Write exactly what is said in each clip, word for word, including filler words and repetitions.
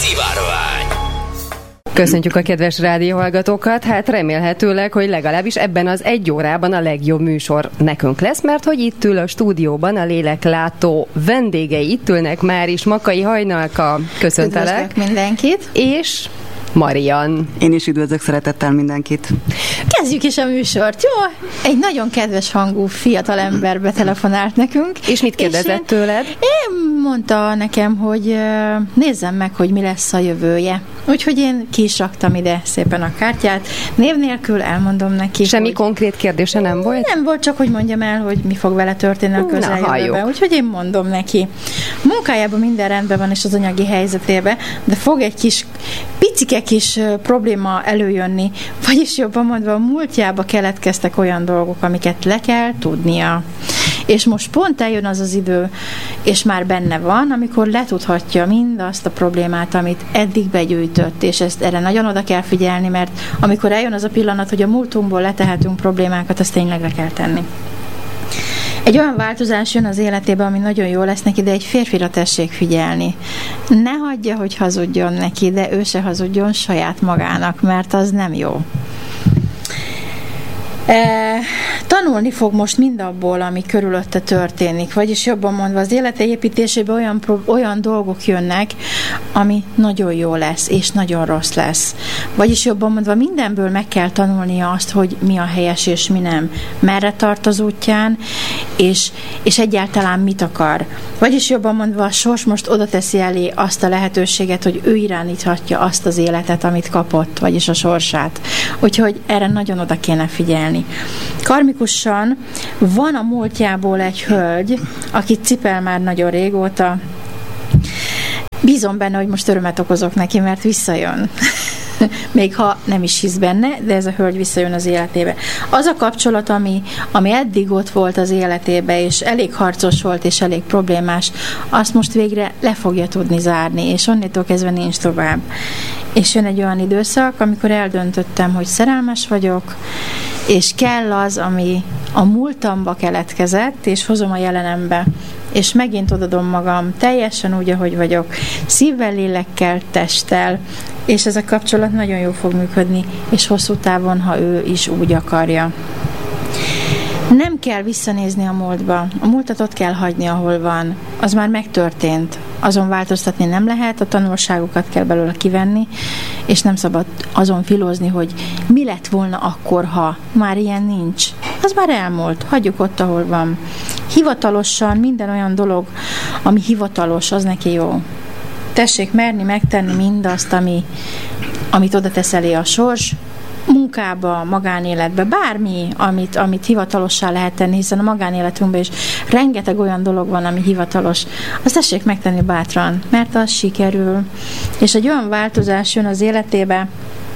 Szivárvány. Köszöntjük a kedves rádióhallgatókat, hát remélhetőleg, hogy legalábbis ebben az egy órában a legjobb műsor nekünk lesz, mert hogy itt ül a stúdióban a léleklátó vendégei, itt ülnek már is, Makai Hajnalka, köszöntelek. Üdvözlök mindenkit. És Marian. Én is üdvözlök szeretettel mindenkit. Kezdjük is a műsort, jó? Egy nagyon kedves hangú fiatal ember betelefonált nekünk. És mit kérdezett és tőled? Én mondta nekem, hogy nézzem meg, hogy mi lesz a jövője. Úgyhogy én ki is raktam ide szépen a kártyát. Név nélkül elmondom neki. Semmi hogy konkrét kérdése nem volt? Nem volt, csak hogy mondjam el, hogy mi fog vele történni a közeljövőben. Úgyhogy én mondom neki. Munkájában minden rendben van, és az anyagi helyzetében, de fog egy kis picike kis probléma előjönni, vagyis jobban mondva a múltjába keletkeztek olyan dolgok, amiket le kell tudnia. És most pont eljön az az idő, és már benne van, amikor letudhatja mindazt a problémát, amit eddig begyűjtött, és ezt erre nagyon oda kell figyelni, mert amikor eljön az a pillanat, hogy a múltunkból letehetünk problémákat, azt tényleg le kell tenni. Egy olyan változás jön az életébe, ami nagyon jó lesz neki, de egy férfira tessék figyelni. Ne hagyja, hogy hazudjon neki, de ő se hazudjon saját magának, mert az nem jó. E, tanulni fog most mindabból, ami körülötte történik, vagyis jobban mondva az élete építésében olyan, olyan dolgok jönnek, ami nagyon jó lesz, és nagyon rossz lesz. Vagyis jobban mondva mindenből meg kell tanulnia azt, hogy mi a helyes és mi nem, merre tart az útján, és, és egyáltalán mit akar. Vagyis jobban mondva a sors most oda teszi elé azt a lehetőséget, hogy ő irányíthatja azt az életet, amit kapott, vagyis a sorsát. Úgyhogy erre nagyon oda kéne figyelni. Karmikusan van a múltjából egy hölgy, akit cipel már nagyon régóta. Bízom benne, hogy most örömet okozok neki, mert visszajön. Még ha nem is hisz benne, de ez a hölgy visszajön az életébe. Az a kapcsolat, ami, ami eddig ott volt az életébe, és elég harcos volt, és elég problémás, azt most végre le fogja tudni zárni, és onnétól kezdve nincs tovább. És jön egy olyan időszak, amikor eldöntöttem, hogy szerelmes vagyok, és kell az, ami a múltamba keletkezett, és hozom a jelenembe, és megint odadom magam teljesen úgy, ahogy vagyok, szívvel, lélekkel, testtel, és ez a kapcsolat nagyon jól fog működni, és hosszú távon, ha ő is úgy akarja. Nem kell visszanézni a múltba. A múltat ott kell hagyni, ahol van. Az már megtörtént. Azon változtatni nem lehet, a tanulságokat kell belőle kivenni, és nem szabad azon filózni, hogy mi lett volna akkor, ha már ilyen nincs. Az már elmúlt. Hagyjuk ott, ahol van. Hivatalosan minden olyan dolog, ami hivatalos, az neki jó. Tessék merni, megtenni mindazt, ami, amit oda tesz elé a sors, munkába, magánéletbe, bármi, amit, amit hivatalossá lehet tenni, hiszen a magánéletünkben is rengeteg olyan dolog van, ami hivatalos. Azt tessék megtenni bátran, mert az sikerül. És egy olyan változás jön az életébe,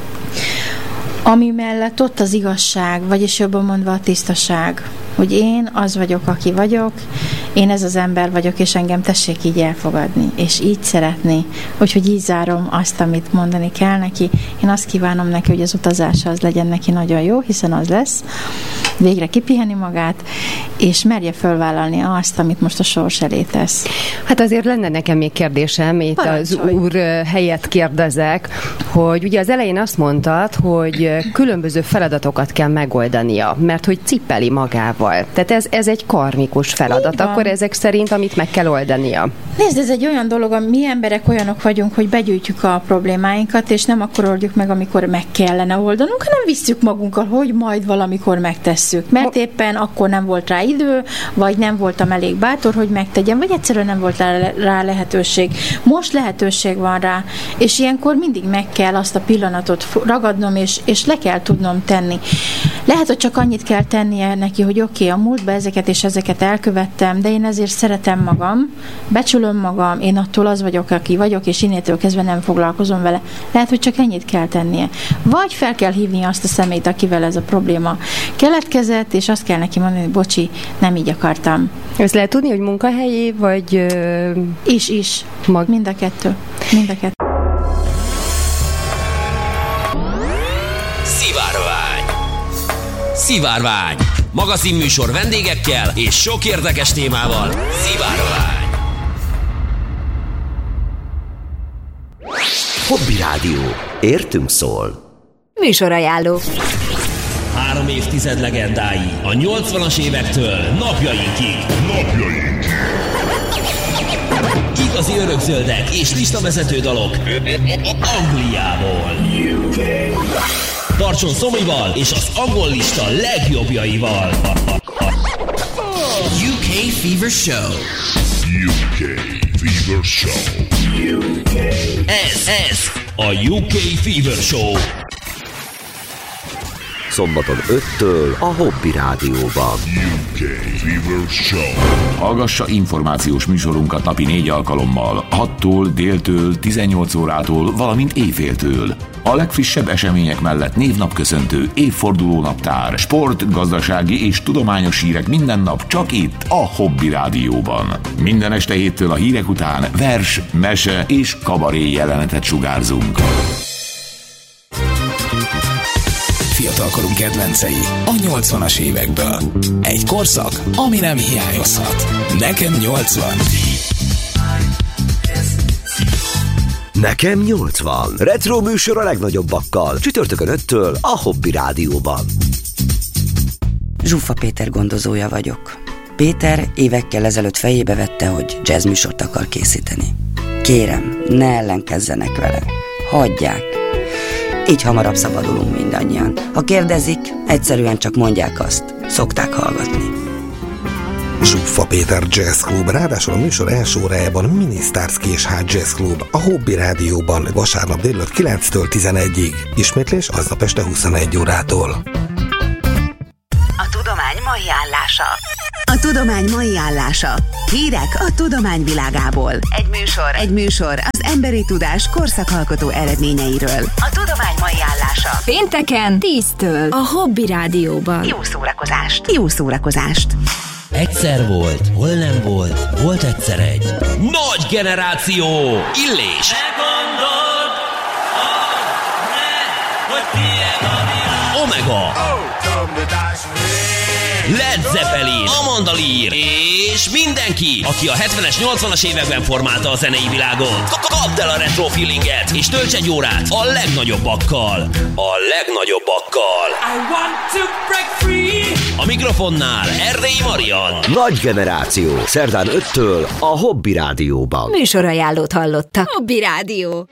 ami mellett ott az igazság, vagyis jobban mondva a tisztaság, hogy én az vagyok, aki vagyok, én ez az ember vagyok, és engem tessék így elfogadni, és így szeretni. Úgyhogy így zárom azt, amit mondani kell neki. Én azt kívánom neki, hogy az utazása az legyen neki nagyon jó, hiszen az lesz. Végre kipiheni magát, és merje fölvállalni azt, amit most a sors elé tesz. Hát azért lenne nekem még kérdésem, itt Parancsolj. Az úr helyett kérdezek, hogy ugye az elején azt mondtad, hogy különböző feladatokat kell megoldania, mert hogy cipeli magával. Tehát ez, ez egy karmikus feladat, akkor ezek szerint, amit meg kell oldania. Nézd, ez egy olyan dolog, hogy mi emberek olyanok vagyunk, hogy begyűjtjük a problémáinkat, és nem akkor oldjuk meg, amikor meg kellene oldanunk, hanem visszük magunkkal, hogy majd valamikor megtesszük. Mert éppen akkor nem volt rá idő, vagy nem voltam elég bátor, hogy megtegyem, vagy egyszerűen nem volt rá lehetőség. Most lehetőség van rá, és ilyenkor mindig meg kell azt a pillanatot ragadnom, és, és le kell tudnom tenni. Lehet, hogy csak annyit kell tennie neki, hogy oké, okay, a múltban ezeket és ezeket elkövettem, de én ezért szeretem magam, becsülöm magam, én attól az vagyok, aki vagyok, és innétől kezdve nem foglalkozom vele. Lehet, hogy csak ennyit kell tennie. Vagy fel kell hívni azt a személyt, akivel ez a probléma keletkezett, és azt kell neki mondani, hogy bocsi, nem így akartam. Ezt lehet tudni, hogy munkahelyi, vagy... Uh, is, is. Mag... Mind a kettő. Mind a kettő. Szivárvány. Szivárvány. Magazinműsor vendégekkel és sok érdekes témával. Szivárvány. Hobby Rádió. Értünk szól. Műsorajánló. Három évtized legendái a nyolcvanas évektől napjainkig. Napjainkig. Igazi örökzöldek és listavezető dalok Angliából. Tartson Szomival és az angol lista legjobbjaival. U K Fever Show. U K Fever Show. U K. Ez, ez a U K Fever Show. Szombaton öttől a Hobby Rádióban. U K Fever Show. Hallgassa információs műsorunkat napi négy alkalommal, hattól, déltől, tizennyolc órától, valamint éjféltől. A legfrissebb események mellett névnapköszöntő, évfordulónaptár, sport, gazdasági és tudományos hírek minden nap csak itt a Hobby Rádióban. Minden este héttől a hírek után vers, mese és kabaré jelenetet sugárzunk. Fiatalkorunk kedvencei a nyolcvanas évekből. Egy korszak, ami nem hiányozhat. Nekem nyolcvan. Nekem nyolcvan. Retro műsor a legnagyobbakkal. Csütörtökön öttől a Hobby Rádióban. Zsuffa Péter gondozója vagyok. Péter évekkel ezelőtt fejébe vette, hogy jazz műsort akar készíteni. Kérem, ne ellenkezzenek vele. Hagyják. Így hamarabb szabadulunk mindannyian. Ha kérdezik, egyszerűen csak mondják azt. Szokták hallgatni. Zsuffa Péter Jazz Club, ráadásul a műsor első órájában Mini Stars Késház Jazz Club, a Hobby Rádióban vasárnap délelőtt kilenctől tizenegyig. Ismétlés aznap este huszonegy órától. A tudomány mai állása. A tudomány mai állása. Hírek a tudomány világából. Egy műsor. Egy műsor az emberi tudás korszakalkotó eredményeiről. A tudomány mai állása. Pénteken tíztől a Hobby Rádióban. Jó szórakozást. Jó szórakozást. Egyszer volt, hol nem volt, volt egyszer egy nagy generáció, Illés. Ne gondold, oh, ne, hogy tiéd a világ. Omega. Led Zeppelin, Amanda Lear és mindenki, aki a hetvenes, nyolcvanas években formálta a zenei világot. Kapd el a retro feelinget, és tölts egy órát a legnagyobbakkal. A legnagyobbakkal. I want to break free. A mikrofonnál Erdélyi Marian. Nagy generáció, szerdán öttől a Hobby Rádióban. Műsorajánlót hallottak. Hobby Rádió.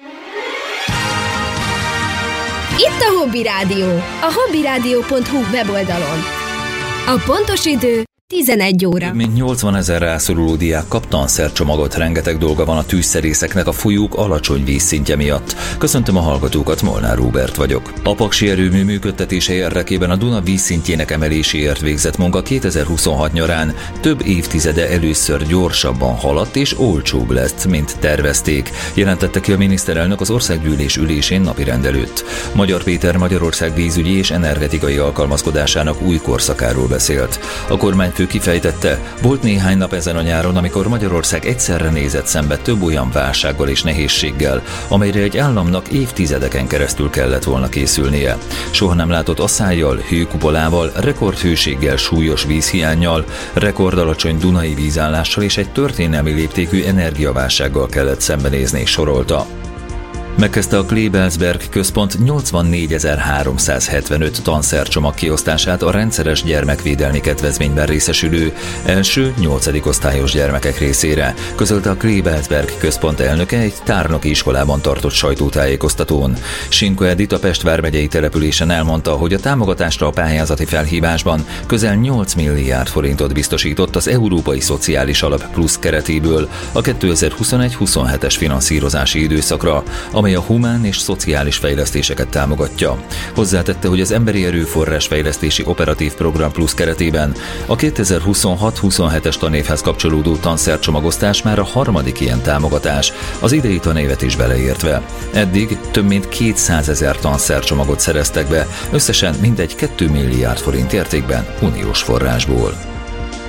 Itt a Hobby Rádió, a hobbyrádió pont hu weboldalon. A pontos idő tizenegy óra. Mint nyolcvanezer rászoruló diák kap tanszercsomagot, rengeteg dolga van a tűzszerészeknek a folyók alacsony vízszintje miatt. Köszöntöm a hallgatókat, Molnár Róbert vagyok. A paksi erőmű működtetése érdekében a Duna vízszintjének emeléséért végzett munka kétezer-huszonhat nyarán több évtizede először gyorsabban haladt és olcsóbb lesz, mint tervezték, jelentette ki a miniszterelnök az országgyűlés ülésén napirend előtt. Magyar Péter Magyarország vízügyi és energetikai alkalmazkodásának új korszakáról beszélt. A kormány fő kifejtette, volt néhány nap ezen a nyáron, amikor Magyarország egyszerre nézett szembe több olyan válsággal és nehézséggel, amelyre egy államnak évtizedeken keresztül kellett volna készülnie. Soha nem látott aszályjal, hőkupolával, rekordhőséggel, súlyos vízhiánnyal, rekordalacsony dunai vízállással és egy történelmi léptékű energiaválsággal kellett szembenézni, sorolta. Megkezdte a Kleebelsberg Központ nyolcvannégyezer-háromszázhetvenöt tanszercsomag kiosztását a rendszeres gyermekvédelmi kedvezményben részesülő első nyolcadik osztályos gyermekek részére, közölte a Kleebelsberg Központ elnöke egy tárnoki iskolában tartott sajtótájékoztatón. Sinko Edith a Pest vármegyei településen elmondta, hogy a támogatásra a pályázati felhívásban közel nyolc milliárd forintot biztosított az Európai Szociális Alap Plusz keretéből a kétezer-huszonegy-huszonhetes finanszírozási időszakra, amely a humán és szociális fejlesztéseket támogatja. Hozzátette, hogy az Emberi Erőforrás Fejlesztési Operatív Program Plusz keretében a kétezer-huszonhat-huszonhetes tanévhez kapcsolódó tanszercsomagosztás már a harmadik ilyen támogatás, az idei tanévet is beleértve. Eddig több mint kétszázezer tanszercsomagot szereztek be, összesen mintegy két milliárd forint értékben uniós forrásból.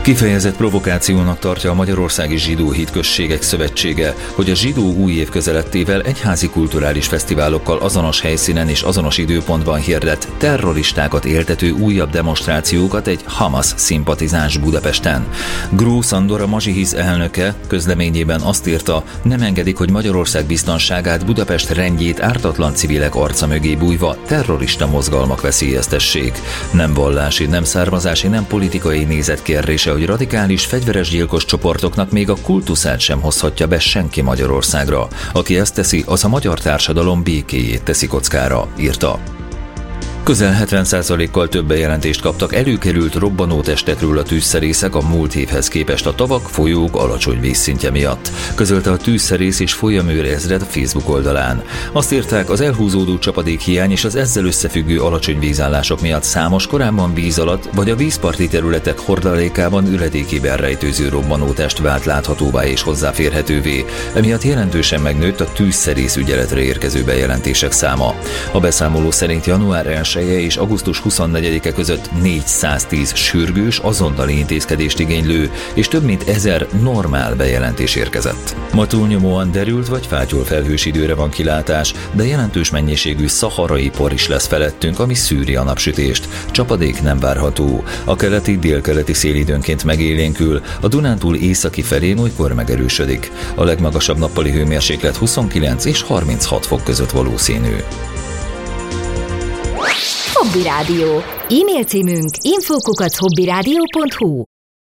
Kifejezett provokációnak tartja a Magyarországi Zsidó Hitközségek Szövetsége, hogy a zsidó új év közelettével egyházi kulturális fesztiválokkal azonos helyszínen és azonos időpontban hirdett terroristákat éltető újabb demonstrációkat egy Hamas szimpatizáns Budapesten. Gró Szandor, a Mazsihisz elnöke közleményében azt írta, nem engedik, hogy Magyarország biztonságát, Budapest rendjét ártatlan civilek arca mögé bújva terrorista mozgalmak veszélyeztessék. Nem vallási, nem származási, nem politikai nézet kérdése, hogy radikális, fegyveres gyilkos csoportoknak még a kultuszát sem hozhatja be senki Magyarországra. Aki ezt teszi, az a magyar társadalom békéjét teszi kockára, írta. Közel hetven százalékkal több bejelentést kaptak előkerült robbanótestekről a tűzszerészek a múlt évhez képest a tavak, folyók alacsony vízszintje miatt, közölte a tűzszerész és folyamőr ezred a Facebook oldalán. Azt írták, az elhúzódó csapadékhiány és az ezzel összefüggő alacsony vízállások miatt számos korábban víz alatt vagy a vízparti területek hordalékában üledékében rejtőző robbanótest vált láthatóvá és hozzáférhetővé, emiatt jelentősen megnőtt a tűzszerész ügyeletre érkező bejelentések száma. A beszámoló szerint január elsejétől és augusztus huszonnegyedike között négyszáztíz sürgős, azonnali intézkedést igénylő és több mint ezer normál bejelentés érkezett. Ma túlnyomóan derült vagy fátyol felhős időre van kilátás, de jelentős mennyiségű szaharai por is lesz felettünk, ami szűri a napsütést. Csapadék nem várható. A keleti, délkeleti szél időnként megélénkül, a Dunántúl északi felén olykor megerősödik. A legmagasabb nappali hőmérséklet huszonkilenc és harminchat fok között valószínű. Hobby Rádió. E-mail címünk info kukac hobbyradio pont hu.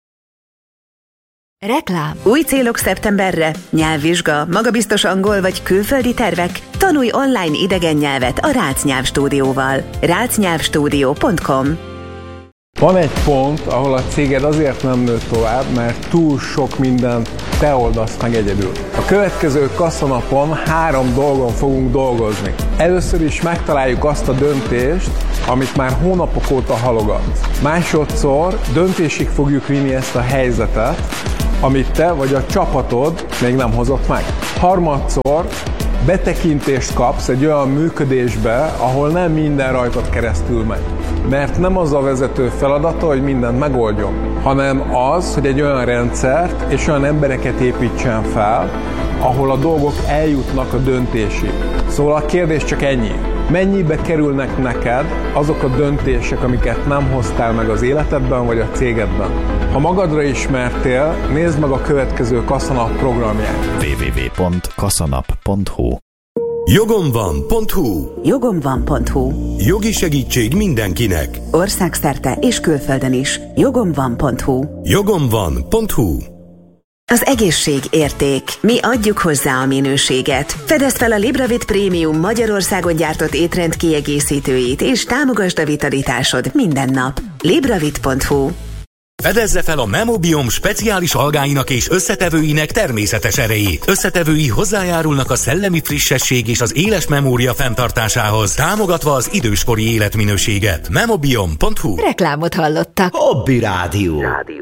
Reklám. Új célok szeptemberre? Nyelvvizsga, magabiztos angol vagy külföldi tervek? Tanulj online idegen nyelvet a Rácz Nyelvstúdióval. rácz nyelvstúdió pont com. Van egy pont, ahol a céged azért nem nő tovább, mert túl sok mindent te oldasz meg egyedül. A következő kasszanapon három dolgon fogunk dolgozni. Először is megtaláljuk azt a döntést, amit már hónapok óta halogatsz. Másodszor döntésig fogjuk vinni ezt a helyzetet, amit te vagy a csapatod még nem hozott meg. Harmadszor betekintést kapsz egy olyan működésbe, ahol nem minden rajtad keresztül megy. Mert nem az a vezető feladata, hogy mindent megoldjon, hanem az, hogy egy olyan rendszert és olyan embereket építsen fel, ahol a dolgok eljutnak a döntésig. Szóval a kérdés csak ennyi. Mennyibe kerülnek neked azok a döntések, amiket nem hoztál meg az életedben vagy a cégedben? Ha magadra ismertél, nézd meg a következő Kassanap programját. double-u double-u double-u pont kassanap pont hu jogomvan.hu jogomvan.hu Jogi segítség mindenkinek. Országszerte és külföldön is. jogomvan.hu jogomvan.hu Az egészség érték. Mi adjuk hozzá a minőséget. Fedezd fel a Libravit Prémium Magyarországon gyártott étrend kiegészítőit, és támogasd a vitalitásod minden nap. libravit pont hu Fedezze fel a Memobiom speciális algáinak és összetevőinek természetes erejét. Összetevői hozzájárulnak a szellemi frissesség és az éles memória fenntartásához, támogatva az időskori életminőséget. Memobiom pont hu Reklámot hallottak. Hobby Rádió. Rádió.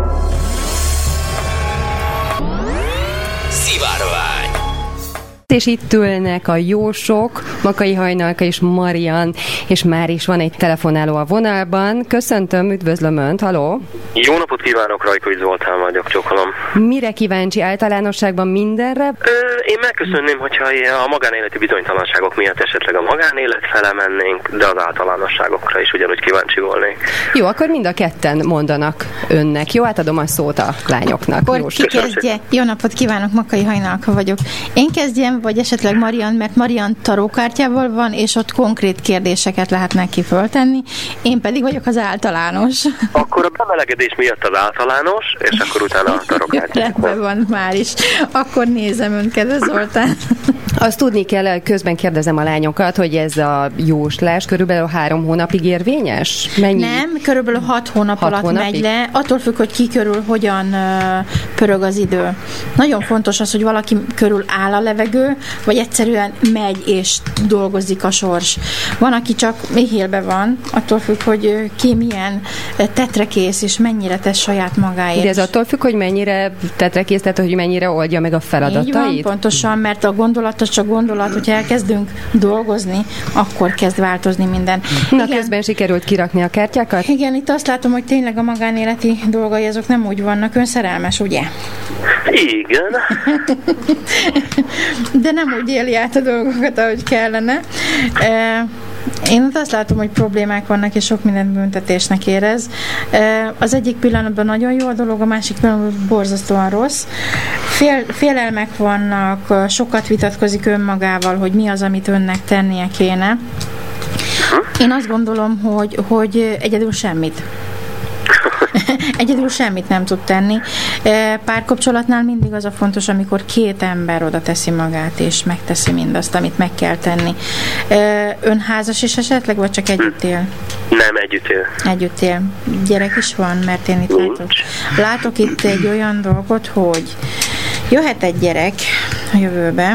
Szivárvány. És itt ülnek a jósok, Makai Hajnalka és Marian, és már is van egy telefonáló a vonalban. Köszöntöm, üdvözlöm Önt, haló! Jó napot kívánok, Rajkovics Zoltán vagyok, csókolom. Mire kíváncsi, általánosságban mindenre? Ö, én megköszönném, hogyha a magánéleti bizonytalanságok miatt esetleg a magánélet fele mennénk, de az általánosságokra is ugyanúgy kíváncsi volnék. Jó, akkor mind a ketten mondanak Önnek. Jó, átadom a szót a lányoknak. Akkor ki kezdje? Jó napot kívánok, Makai Hajnalka vagyok. Én kezdjem, vagy esetleg Marian, mert Marian tarókártyával van, és ott konkrét kérdéseket lehet neki föltenni. Én pedig vagyok az általános. Akkor a bemelegedés miatt az általános, és akkor utána a tarókártya. Rendben van már is. Akkor nézem Ön, kedves Zoltán. Azt tudni kell, közben kérdezem a lányokat, hogy ez a jóslás körülbelül három hónapig érvényes? Mennyi? Nem, körülbelül hat hónap hat alatt hónapig? megy le. Attól függ, hogy ki körül hogyan uh, pörög az idő. Nagyon fontos az, hogy valaki körül áll a levegő, idő, vagy egyszerűen megy és dolgozik a sors. Van, aki csak éhélbe van, attól függ, hogy ki milyen tetrekész, és mennyire tesz saját magáért. De ez attól függ, hogy mennyire tetrekész, tehát hogy mennyire oldja meg a feladatait? Így van, pontosan, mert a gondolat az csak gondolat, hogyha elkezdünk dolgozni, akkor kezd változni minden. Na, igen. Közben sikerült kirakni a kártyákat? Igen, itt azt látom, hogy tényleg a magánéleti dolgai azok nem úgy vannak. Ön szerelmes, ugye? Igen. De nem úgy éli át a dolgokat, ahogy kellene. Én azt látom, hogy problémák vannak, és sok mindent büntetésnek érez. Az egyik pillanatban nagyon jó a dolog, a másik pillanatban borzasztóan rossz. Fél, félelmek vannak, sokat vitatkozik önmagával, hogy mi az, amit önnek tennie kéne. Én azt gondolom, hogy, hogy egyedül semmit. Egyedül semmit nem tud tenni. Párkapcsolatnál mindig az a fontos, amikor két ember oda teszi magát, és megteszi mindazt, amit meg kell tenni. Ön házas is esetleg, vagy csak együtt él? Nem, együtt él. Együtt él. Gyerek is van, mert én itt látok. Látok itt egy olyan dolgot, hogy jöhet egy gyerek a jövőbe,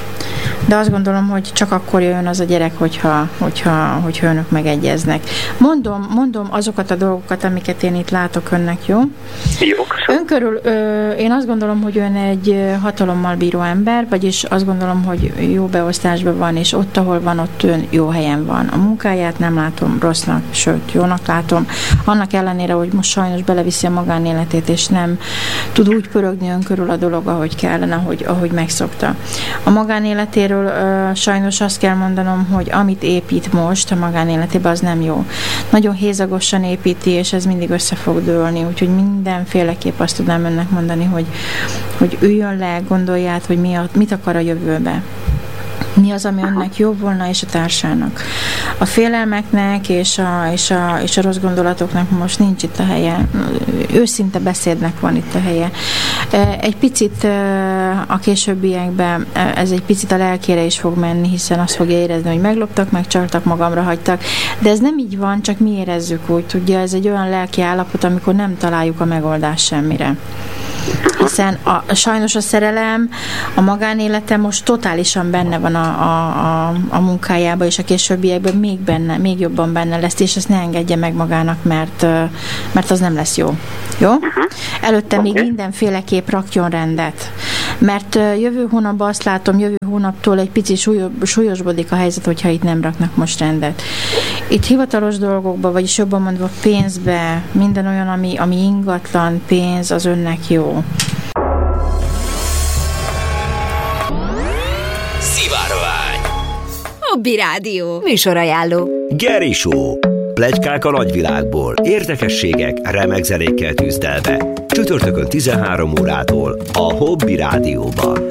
de azt gondolom, hogy csak akkor jön az a gyerek, hogyha, hogyha, hogyha önök megegyeznek. Mondom, mondom azokat a dolgokat, amiket én itt látok önnek, jó? Jó, köszönöm. Ön körül, ö, én azt gondolom, hogy ön egy hatalommal bíró ember, vagyis azt gondolom, hogy jó beosztásban van, és ott, ahol van, ott ön jó helyen van. A munkáját nem látom rossznak, sőt, jónak látom. Annak ellenére, hogy most sajnos beleviszi a magánéletét, és nem tud úgy pörögni ön körül a dolog, ahogy kellene, ahogy, ahogy megszokta. A magánéletéről Uh, sajnos azt kell mondanom, hogy amit épít most a magánéletében, az nem jó. Nagyon hézagosan építi, és ez mindig össze fog dőlni, úgyhogy mindenféleképp azt tudnám önnek mondani, hogy, hogy üljön le, gondolj át, hogy mi a, mit akar a jövőbe. Mi az, ami önnek jó volna, és a társának. A félelmeknek és a, és, a, és a rossz gondolatoknak most nincs itt a helye. Őszinte beszédnek van itt a helye. Egy picit a későbbiekben ez egy picit a lelkére is fog menni, hiszen azt fogja érezni, hogy megloptak, megcsaltak, magamra hagytak. De ez nem így van, csak mi érezzük úgy, tudja, ez egy olyan lelki állapot, amikor nem találjuk a megoldást semmire. Hiszen a, sajnos a szerelem, a magánélete most totálisan benne van a, a, a, a munkájába, és a későbbiekben még benne, még jobban benne lesz, és ezt ne engedje meg magának, mert, mert az nem lesz jó. Jó? Előtte még mindenféleképp rakjon rendet. Mert jövő hónapban azt látom, jövő hónaptól egy picit súlyosbodik a helyzet, hogyha itt nem raknak most rendet. Itt hivatalos dolgokba, vagyis jobban mondva pénzbe, minden olyan, ami, ami ingatlan, pénz, az önnek jó. Szivárvány. Hobby Rádió. Műsorajánló. Geri Show. Pletykák a nagyvilágból, érdekességek, remek zenékkel tűzdelve. Csütörtökön tizenhárom órától a Hobby Rádióban.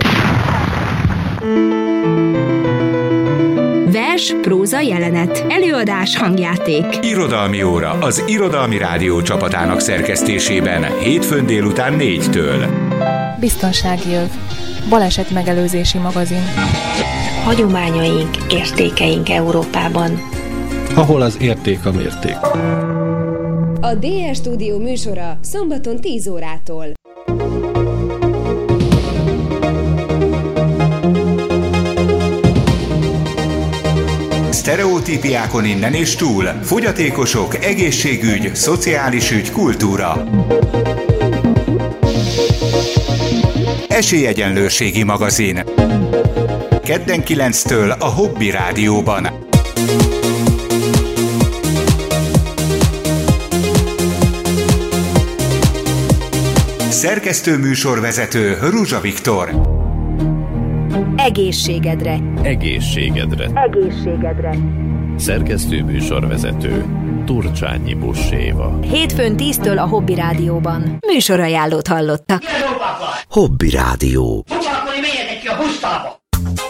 Vers, próza, jelenet, előadás, hangjáték. Irodalmi óra az Irodalmi Rádió csapatának szerkesztésében hétfőn délután négytől. Biztonsági öv. Baleset megelőzési magazin. Hagyományaink, értékeink Európában. Ahol az érték a mérték. A dé er Stúdió műsora szombaton tíz órától. Sztereotípiákon innen és túl. Fogyatékosok, egészségügy, szociális ügy, kultúra. Esélyegyenlőségi magazin. Kedden kilenctől a Hobby Rádióban. Szerkesztő műsorvezető Ruzsa Viktor. Egészségedre. Egészségedre. Egészségedre. Szerkesztő műsorvezető Turcsányi Buséva. Hétfőn tíztől a Hobby Rádióban. Műsorajánlót hallottak. Hobby Rádió. Foglalkozni, menjetek ki a busztába!